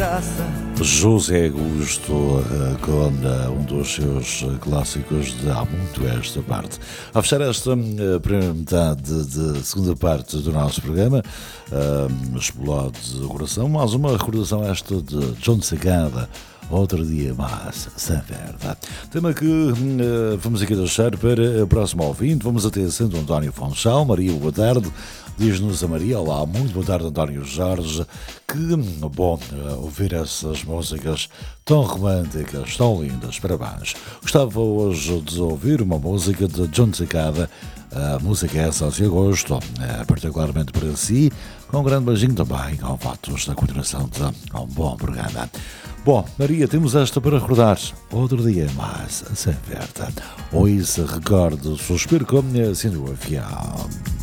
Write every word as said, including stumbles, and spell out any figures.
José Augusto uh, com uh, um dos seus clássicos de há muito esta parte. A fechar esta uh, primeira metade de segunda parte do nosso programa, uh, Explode o Coração, mais uma recordação esta de John Cicada. Outro dia mais, sem verdade. Tema que uh, vamos aqui deixar para o próximo ouvinte. Vamos até Santo António Funchal. Maria, boa tarde. Diz-nos a Maria, olá, muito boa tarde, António Jorge. Que bom uh, ouvir essas músicas tão românticas, tão lindas. Parabéns. Gostava hoje de ouvir uma música de John Cicada. A música é essa de agosto, é, particularmente para si. Com um grande beijinho também ao Vatos da continuação de um bom programa. Bom, Maria, temos esta para recordar. Outro dia mais, sem verdade. Hoje se recorde o suspiro como assim do avião.